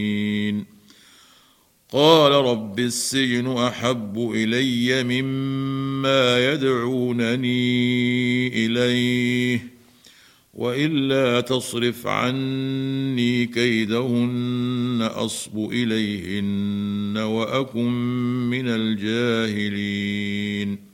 قال رب السجن أحب إلي مما يدعونني إليه وإلا تصرف عني كيدهن أصب إليهن وأكن من الجاهلين